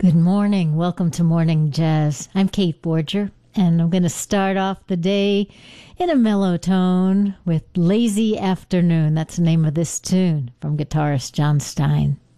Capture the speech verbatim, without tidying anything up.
Good morning. Welcome to Morning Jazz. I'm Kate Borger, and I'm going to start off the day in a mellow tone with Lazy Afternoon. That's the name of this tune from guitarist John Stein.